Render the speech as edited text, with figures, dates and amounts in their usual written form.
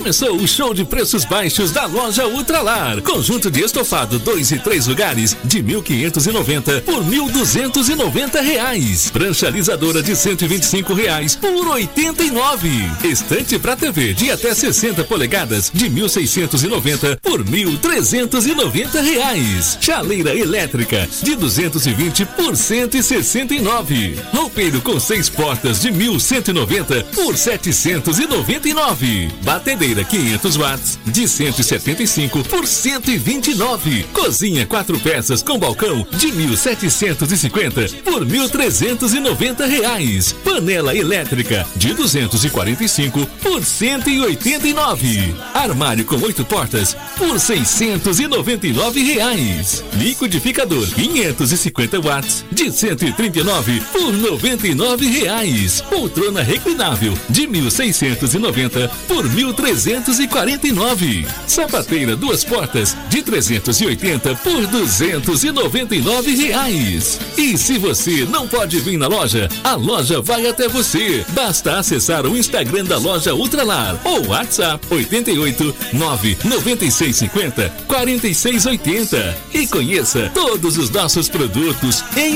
Começou o show de preços baixos da loja Ultralar. Conjunto de estofado 2 e 3 lugares de 1.590 por R$1.290. Prancha alisadora de R$125 por 89. Estante para TV de até 60 polegadas de 1.690 por R$1.390. Chaleira elétrica de 220 por 169. Roupeiro com 6 portas de 1.190 por 799. Batedeira 500 watts de 175 por 129. Cozinha 4 peças com balcão de 1.750 por R$1.390. Panela elétrica de 245 por 189. Armário com 8 portas por R$699. Liquidificador 550 watts de 139 por R$99. Poltrona reclinável de 1.690 por R$1.349. Sapateira 2 portas de 380 por R$299. E se você não pode vir na loja, a loja vai até você. Basta acessar o Instagram da loja Ultralar ou WhatsApp 88 99650 4680 e conheça todos os nossos produtos em